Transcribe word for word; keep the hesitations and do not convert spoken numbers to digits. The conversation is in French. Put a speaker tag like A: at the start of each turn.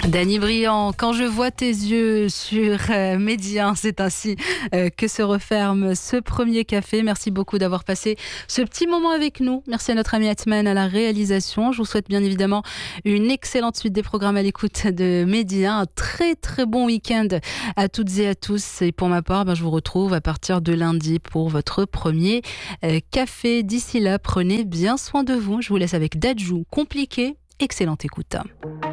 A: Dany Briand, quand je vois tes yeux sur euh, Média, c'est ainsi euh, que se referme ce premier café. Merci beaucoup d'avoir passé ce petit moment avec nous. Merci à notre ami Atman à la réalisation. Je vous souhaite bien évidemment une excellente suite des programmes à l'écoute de Média. Un très très bon week-end à toutes et à tous. Et pour ma part, ben, je vous retrouve à partir de lundi pour votre premier euh, café. D'ici là, prenez bien soin de vous. Je vous laisse avec Dadju, Compliqué. Excellente écoute.